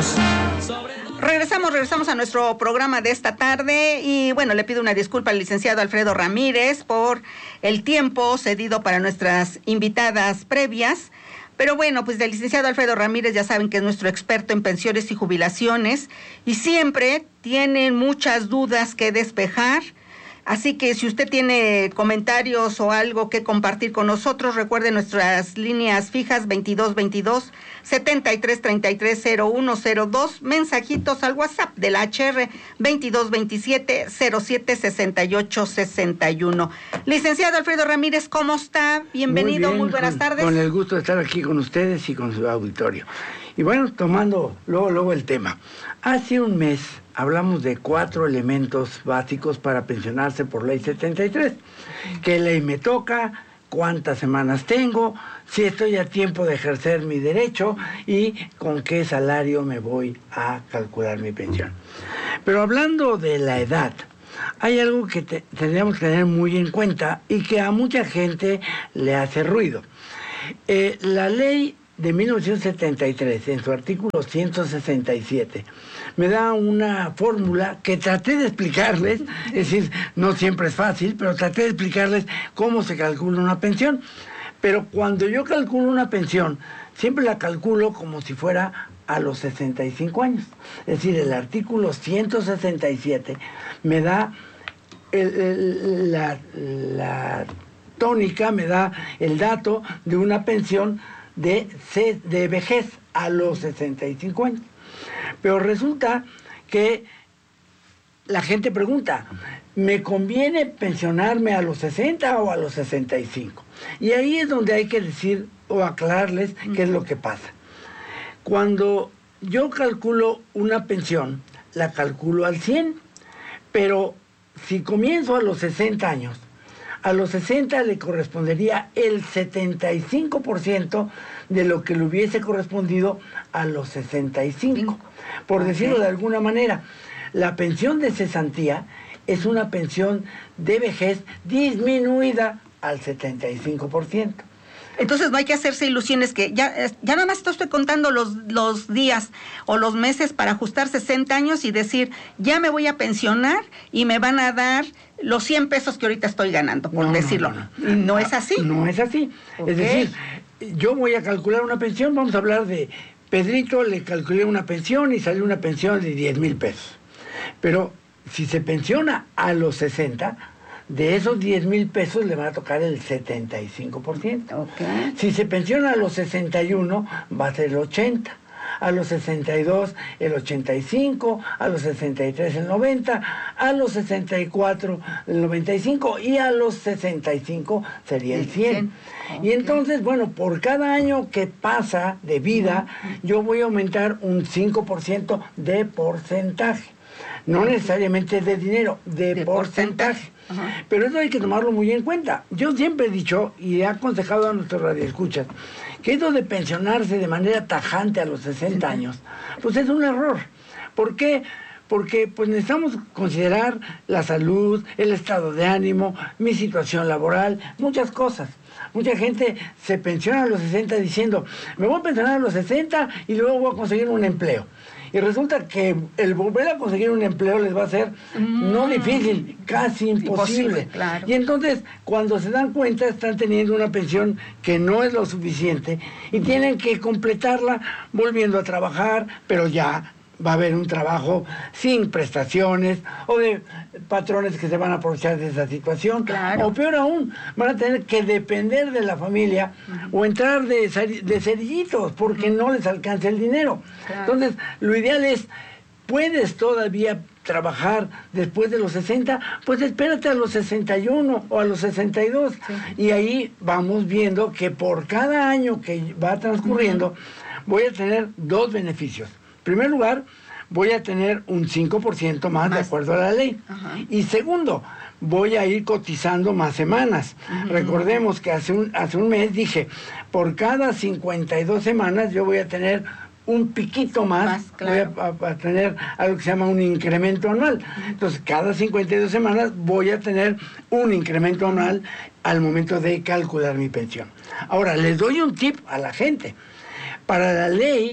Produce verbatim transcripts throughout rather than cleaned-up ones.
Regresamos. Regresamos, regresamos a nuestro programa de esta tarde y bueno, le pido una disculpa al licenciado Alfredo Ramírez por el tiempo cedido para nuestras invitadas previas. Pero bueno, pues del licenciado Alfredo Ramírez ya saben que es nuestro experto en pensiones y jubilaciones y siempre tienen muchas dudas que despejar. Así que si usted tiene comentarios o algo que compartir con nosotros, recuerde nuestras líneas fijas veintidós veintidós, setenta y tres treinta y tres, cero uno cero dos, mensajitos al WhatsApp de la H R veintidós veintisiete, cero siete sesenta y ocho sesenta y uno. Licenciado Alfredo Ramírez, ¿cómo está? Bienvenido, muy, bien, muy buenas con, tardes. Con el gusto de estar aquí con ustedes y con su auditorio. Y bueno, tomando luego, luego el tema. Hace un mes hablamos de cuatro elementos básicos para pensionarse por ley setenta y tres. ¿Qué ley me toca? ¿Cuántas semanas tengo? Si estoy a tiempo de ejercer mi derecho y con qué salario me voy a calcular mi pensión. Pero hablando de la edad, hay algo que te, tendríamos que tener muy en cuenta y que a mucha gente le hace ruido. Eh, la ley de mil novecientos setenta y tres, en su artículo ciento sesenta y siete, me da una fórmula que traté de explicarles, es decir, no siempre es fácil, pero traté de explicarles cómo se calcula una pensión. Pero cuando yo calculo una pensión, siempre la calculo como si fuera a los sesenta y cinco años. Es decir, el artículo ciento sesenta y siete me da el, el, la, la tónica, me da el dato de una pensión de, de vejez a los sesenta y cinco años. Pero resulta que la gente pregunta, ¿me conviene pensionarme a los sesenta o a los sesenta y cinco? Y ahí es donde hay que decir o aclararles qué es lo que pasa. Cuando yo calculo una pensión, la calculo al cien, pero si comienzo a los sesenta años, a los sesenta le correspondería el setenta y cinco por ciento de lo que le hubiese correspondido a los sesenta y cinco. Por decirlo de alguna manera, la pensión de cesantía es una pensión de vejez disminuida al setenta y cinco por ciento. Entonces no hay que hacerse ilusiones que ya, ya nada más estoy contando los, los días o los meses para ajustar sesenta años y decir, ya me voy a pensionar y me van a dar los cien pesos que ahorita estoy ganando, por no, decirlo. No, no. no. no es así. No es así. Okay. Es decir, yo voy a calcular una pensión, vamos a hablar de Pedrito, le calculé una pensión y salió una pensión de diez mil pesos. Pero si se pensiona a los sesenta, de esos diez mil pesos le van a tocar el setenta y cinco por ciento. Okay. Si se pensiona a los sesenta y uno, va a ser el ochenta por ciento. A los sesenta y dos, el ochenta y cinco por ciento. A los sesenta y tres, el noventa por ciento. A los sesenta y cuatro, el noventa y cinco por ciento. Y a los sesenta y cinco sería el cien por ciento. Okay. Y entonces, bueno, por cada año que pasa de vida, yo voy a aumentar un cinco por ciento de porcentaje. No necesariamente de dinero, de, de porcentaje. porcentaje. Ajá. Pero eso hay que tomarlo muy en cuenta. Yo siempre he dicho y he aconsejado a nuestros radioescuchas que eso de pensionarse de manera tajante a los sesenta años, pues es un error. ¿Por qué? Porque pues necesitamos considerar la salud, el estado de ánimo, mi situación laboral, muchas cosas. Mucha gente se pensiona a los sesenta diciendo, me voy a pensionar a los sesenta y luego voy a conseguir un empleo. Y resulta que el volver a conseguir un empleo les va a ser mm. no difícil, casi imposible. imposible claro. Y entonces, cuando se dan cuenta, están teniendo una pensión que no es lo suficiente y tienen que completarla volviendo a trabajar, pero ya va a haber un trabajo sin prestaciones o de patrones que se van a aprovechar de esa situación. Claro. O peor aún, van a tener que depender de la familia uh-huh. o entrar de, de cerillitos porque uh-huh. no les alcanza el dinero. Claro. Entonces, lo ideal es, ¿puedes todavía trabajar después de los sesenta? Pues espérate a los sesenta y uno o a los sesenta y dos. Sí. Y ahí vamos viendo que por cada año que va transcurriendo, uh-huh. voy a tener dos beneficios. En primer lugar, voy a tener un cinco por ciento más, más de acuerdo a la ley. Ajá. Y segundo, voy a ir cotizando más semanas. Uh-huh. Recordemos que hace un, hace un mes dije, por cada cincuenta y dos semanas yo voy a tener un piquito más, más claro. voy a, a, a tener algo que se llama un incremento anual. Uh-huh. Entonces, cada cincuenta y dos semanas voy a tener un incremento anual al momento de calcular mi pensión. Ahora, les doy un tip a la gente. Para la ley,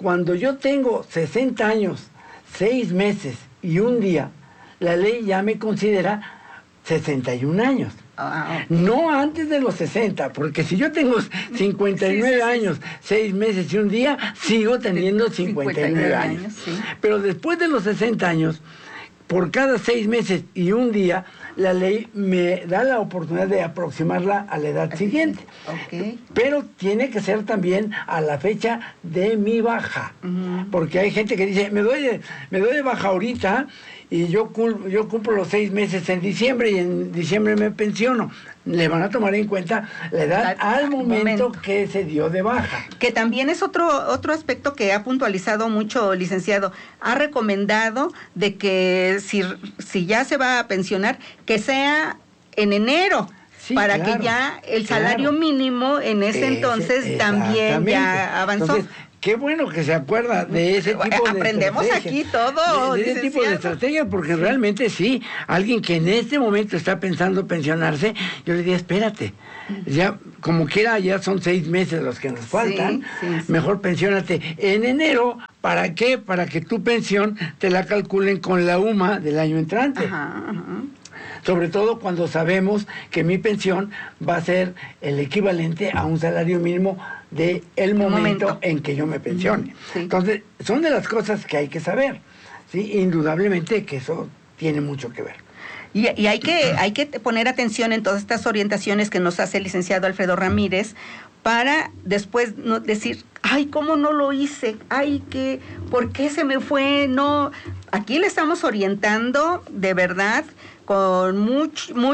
Cuando yo tengo sesenta años, seis meses y un día, la ley ya me considera sesenta y un años. Ah, okay. No antes de los sesenta, porque si yo tengo cincuenta y nueve sí, sí, sí, años, seis meses y un día, sigo teniendo cincuenta y nueve años. años sí. Pero después de los sesenta años, por cada seis meses y un día, la ley me da la oportunidad de aproximarla a la edad siguiente. Okay. Pero tiene que ser también a la fecha de mi baja. Uh-huh. Porque hay gente que dice, me doy de, me doy de baja ahorita y yo, cul, yo cumplo los seis meses en diciembre y en diciembre me pensiono. Le van a tomar en cuenta la edad la, al momento, momento que se dio de baja. Que también es otro otro aspecto que ha puntualizado mucho, licenciado. Ha recomendado de que si, si ya se va a pensionar, que sea en enero. Sí, para claro, que ya el salario claro. mínimo en ese, ese entonces también ya avanzó. Entonces, qué bueno que se acuerda de ese tipo Aprendemos de Aprendemos aquí todo. De, de ese tipo de estrategia, porque sí. realmente sí, alguien que en este momento está pensando pensionarse, yo le diría, espérate, ya como quiera, ya son seis meses los que nos faltan, sí, sí, sí. mejor pensiónate en enero. ¿Para qué? Para que tu pensión te la calculen con la U M A del año entrante. Ajá, ajá. Sobre todo cuando sabemos que mi pensión va a ser el equivalente a un salario mínimo de el momento, momento en que yo me pensione. Sí. Entonces, son de las cosas que hay que saber. ¿Sí? Indudablemente que eso tiene mucho que ver. Y, y hay que hay que poner atención en todas estas orientaciones que nos hace el licenciado Alfredo Ramírez para después no decir, ay, ¿cómo no lo hice? Ay, ¿qué? ¿Por qué se me fue? No, aquí le estamos orientando de verdad con mucho, muy,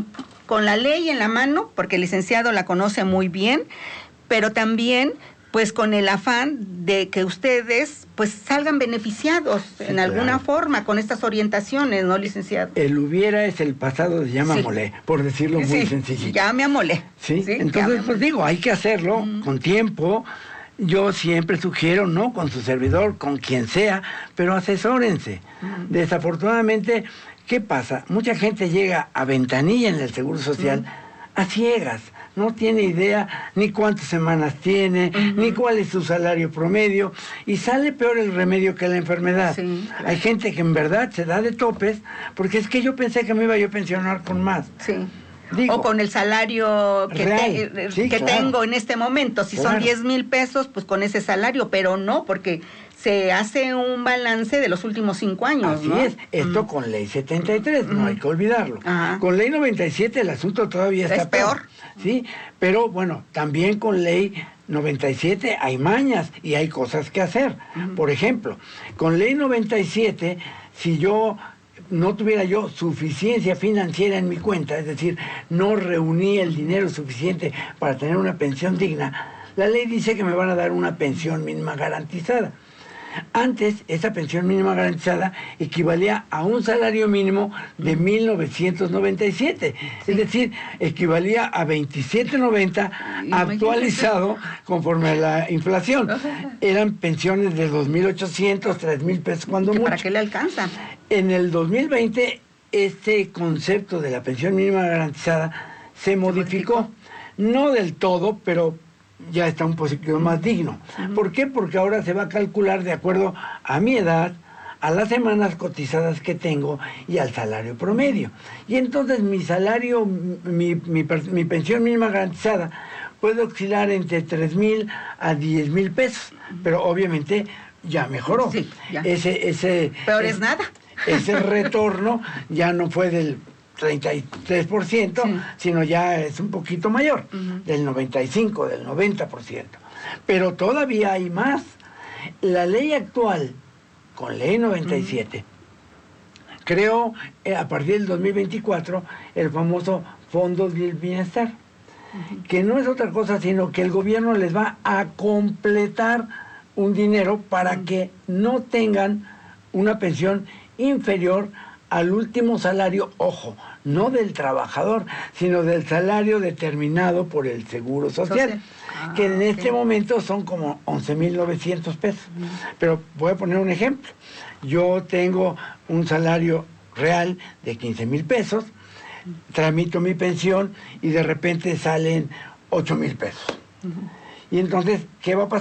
con la ley en la mano, porque el licenciado la conoce muy bien, pero también pues con el afán de que ustedes pues salgan beneficiados sí, en alguna claro. forma con estas orientaciones, ¿no, licenciado? El hubiera es el pasado de ya me amolé, sí. por decirlo muy sí, sencillo. Ya me amolé. ¿Sí? ¿Sí? Entonces, pues digo, hay que hacerlo mm. con tiempo. Yo siempre sugiero, no con su servidor, con quien sea, pero asesórense. Mm. Desafortunadamente, ¿qué pasa? Mucha gente llega a ventanilla en el Seguro Social mm. a ciegas. No tiene idea ni cuántas semanas tiene, uh-huh. ni cuál es su salario promedio, y sale peor el remedio que la enfermedad. Sí, claro. Hay gente que en verdad se da de topes, porque es que yo pensé que me iba yo a pensionar con más. Sí. Digo, o con el salario que, real, te, sí, que claro. tengo en este momento. Si claro. son diez mil pesos, pues con ese salario, pero no, porque se hace un balance de los últimos cinco años. Así ¿no? es, esto mm. con ley setenta y tres, mm. no hay que olvidarlo. Ajá. Con ley noventa y siete el asunto todavía está es peor. peor. Sí, pero bueno, también con ley noventa y siete hay mañas y hay cosas que hacer. Uh-huh. Por ejemplo, con ley noventa y siete, si yo no tuviera yo suficiencia financiera en mi cuenta, es decir, no reuní el dinero suficiente para tener una pensión digna, la ley dice que me van a dar una pensión mínima garantizada. Antes, esa pensión mínima garantizada equivalía a un salario mínimo de mil novecientos noventa y siete. Sí. Es decir, equivalía a veintisiete noventa actualizado conforme a la inflación. Eran pensiones de dos mil ochocientos, tres mil pesos cuando mucho. ¿Para qué le alcanza? En el dos mil veinte, este concepto de la pensión mínima garantizada se modificó. No del todo, pero ya está un poquito más digno. Uh-huh. ¿Por qué? Porque ahora se va a calcular de acuerdo a mi edad, a las semanas cotizadas que tengo y al salario promedio. Y entonces mi salario, mi, mi, mi pensión mínima garantizada puede oscilar entre tres mil a diez mil pesos, uh-huh. pero obviamente ya mejoró. Sí, ya. Ese, ese, Peor es, es nada. Ese retorno ya no fue del treinta y tres por ciento, sí. sino ya es un poquito mayor, uh-huh. del noventa y cinco por ciento, del noventa por ciento. Pero todavía hay más. La ley actual, con ley noventa y siete, uh-huh. creó eh, a partir del dos mil veinticuatro el famoso Fondo del Bienestar, uh-huh. que no es otra cosa sino que el gobierno les va a completar un dinero para uh-huh. que no tengan una pensión inferior al último salario, ojo, no del trabajador, sino del salario determinado por el Seguro Social, ah, que en este okay. momento son como once mil novecientos pesos. Uh-huh. Pero voy a poner un ejemplo. Yo tengo un salario real de quince mil pesos, uh-huh. tramito mi pensión y de repente salen ocho mil pesos. Uh-huh. Y entonces, ¿qué va a pasar?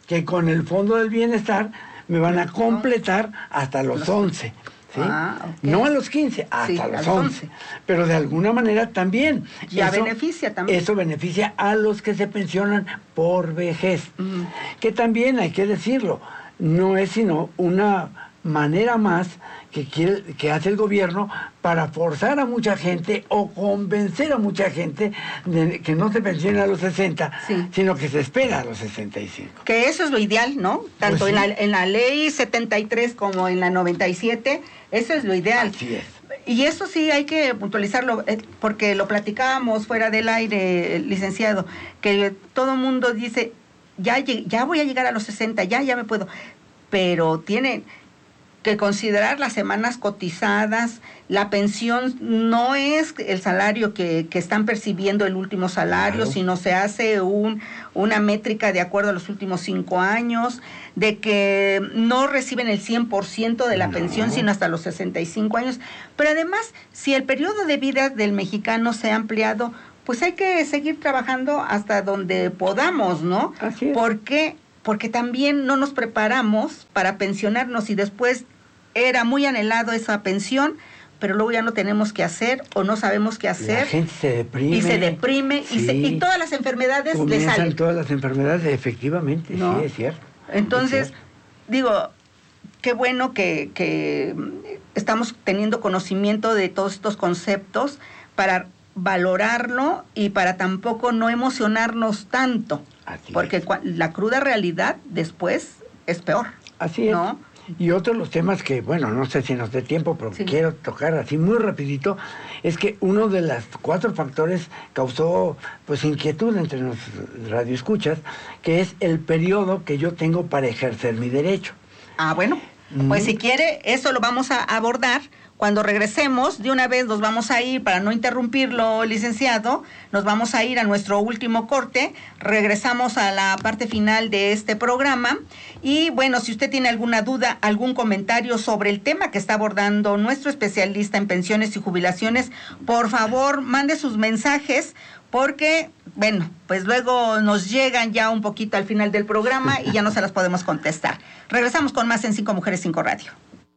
que con el Fondo del Bienestar me van a completar hasta los once. ¿Sí? Ah, okay. No a los quince, hasta sí, los once. Pero de alguna manera también. Ya eso, beneficia también. Eso beneficia a los que se pensionan por vejez. Uh-huh. Que también hay que decirlo, no es sino una manera más que, quiere, que hace el gobierno para forzar a mucha gente o convencer a mucha gente de que no se pensione a los sesenta, sí, sino que se espera a los sesenta y cinco. Que eso es lo ideal, ¿no? Tanto pues sí, en, la, en la ley setenta y tres como en la noventa y siete, eso es lo ideal. Así es. Y eso sí hay que puntualizarlo, porque lo platicábamos fuera del aire, licenciado, que todo el mundo dice, ya, ya voy a llegar a los sesenta, ya, ya me puedo, pero tiene que considerar las semanas cotizadas, la pensión no es el salario que, que están percibiendo, el último salario, claro, sino se hace un, una métrica de acuerdo a los últimos cinco años, de que no reciben el cien por ciento de la no. pensión, sino hasta los sesenta y cinco años. Pero además, si el periodo de vida del mexicano se ha ampliado, pues hay que seguir trabajando hasta donde podamos, ¿no? Así es. ¿Por qué? Porque también no nos preparamos para pensionarnos y después era muy anhelado esa pensión, pero luego ya no tenemos qué hacer o no sabemos qué hacer. La gente se deprime. Y se deprime sí, y, se, y todas las enfermedades le salen. Todas las enfermedades, efectivamente, ¿no? Sí, es cierto. Entonces, es cierto. digo, qué bueno que, que estamos teniendo conocimiento de todos estos conceptos para valorarlo y para tampoco no emocionarnos tanto. Así porque es. La cruda realidad después es peor. Así es. ¿No? Y otro de los temas que, bueno, no sé si nos dé tiempo, pero sí, quiero tocar así muy rapidito, es que uno de los cuatro factores causó pues inquietud entre los radioescuchas, que es el periodo que yo tengo para ejercer mi derecho. Ah, bueno, mm. pues si quiere, eso lo vamos a abordar. Cuando regresemos, de una vez nos vamos a ir, para no interrumpirlo, licenciado, nos vamos a ir a nuestro último corte, regresamos a la parte final de este programa y bueno, si usted tiene alguna duda, algún comentario sobre el tema que está abordando nuestro especialista en pensiones y jubilaciones, por favor, mande sus mensajes porque, bueno, pues luego nos llegan ya un poquito al final del programa y ya no se las podemos contestar. Regresamos con más en Cinco Mujeres, Cinco Radio.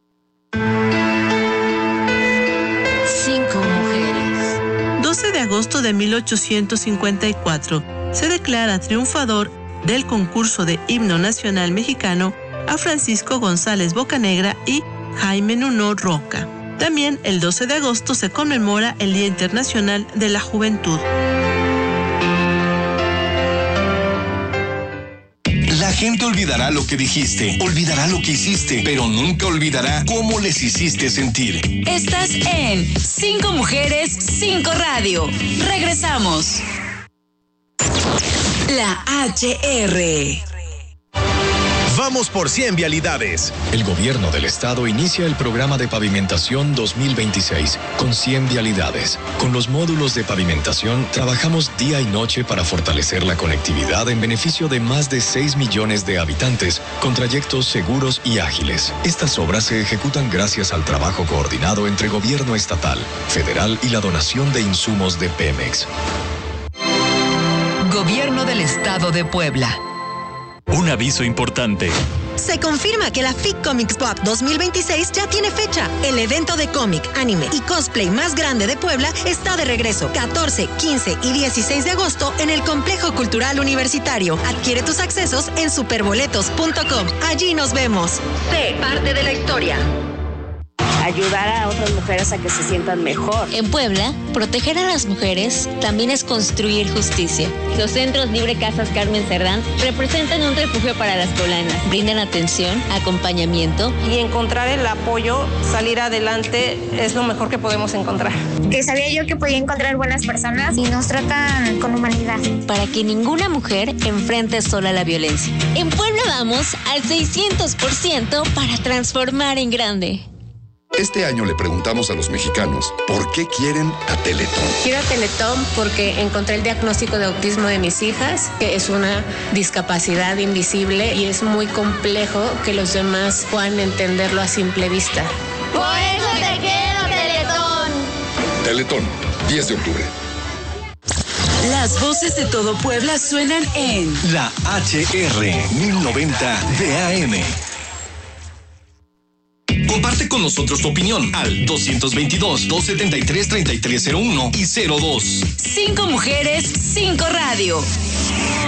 Cinco mujeres. doce de agosto de mil ochocientos cincuenta y cuatro se declara triunfador del concurso de himno nacional mexicano a Francisco González Bocanegra y Jaime Nuno Roca. También el doce de agosto se conmemora el Día Internacional de la Juventud. La gente olvidará lo que dijiste, olvidará lo que hiciste, pero nunca olvidará cómo les hiciste sentir. Estás en Cinco Mujeres, Cinco Radio. Regresamos. La H R. Vamos por cien vialidades. El gobierno del estado inicia el programa de pavimentación dos mil veintiséis con cien vialidades. Con los módulos de pavimentación trabajamos día y noche para fortalecer la conectividad en beneficio de más de seis millones de habitantes con trayectos seguros y ágiles. Estas obras se ejecutan gracias al trabajo coordinado entre gobierno estatal, federal y la donación de insumos de Pemex. Gobierno del Estado de Puebla. Un aviso importante. Se confirma que la F I C Comics Book dos mil veintiséis ya tiene fecha. El evento de cómic, anime y cosplay más grande de Puebla está de regreso. catorce, quince y dieciséis de agosto en el Complejo Cultural Universitario. Adquiere tus accesos en superboletos punto com. Allí nos vemos. Sé parte de la historia. Ayudar a otras mujeres a que se sientan mejor. En Puebla, proteger a las mujeres también es construir justicia. Los centros Libre Casas Carmen Cerdán representan un refugio para las poblanas. Brindan atención, acompañamiento. Y encontrar el apoyo, salir adelante, es lo mejor que podemos encontrar. Que sabía yo que podía encontrar buenas personas y nos tratan con humanidad. Para que ninguna mujer enfrente sola la violencia. En Puebla vamos al seiscientos por ciento para transformar en grande. Este año le preguntamos a los mexicanos por qué quieren a Teletón. Quiero a Teletón porque encontré el diagnóstico de autismo de mis hijas, que es una discapacidad invisible y es muy complejo que los demás puedan entenderlo a simple vista. Por eso te quiero, Teletón. Teletón, diez de octubre. Las voces de todo Puebla suenan en La H R mil noventa de A M. Comparte con nosotros tu opinión al dos veintidós, doscientos setenta y tres, treinta y tres cero uno y cero dos. Cinco mujeres, cinco radio.